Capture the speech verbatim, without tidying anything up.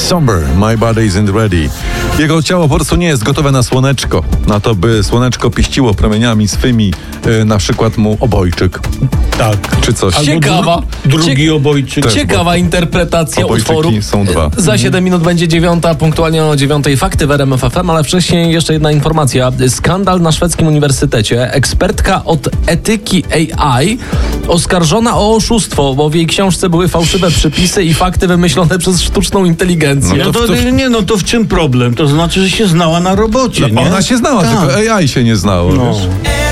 Somber, My Body Isn't Ready. Jego ciało po prostu nie jest gotowe na słoneczko. Na to, by słoneczko pieściło promieniami swymi, yy, na przykład mu obojczyk. Tak. Czy coś. Albo Ciekawa. Dru- drugi Cie- obojczyk. Też, Ciekawa bo interpretacja obojczyki utworu. są dwa. Za siedem minut będzie dziewiąta, punktualnie o dziewiątej fakty w R M F F M, ale wcześniej jeszcze jedna informacja. Skandal na szwedzkim uniwersytecie. Ekspertka od etyki A I oskarżona o oszustwo, bo w jej książce były fałszywe przypisy i fakty wymyślone przez sztuczną inteligencję. No to, nie, no to w czym problem? To znaczy, że się znała na robocie, No, nie? ona się znała, Tak. tylko A I się nie znało. No. Wiesz?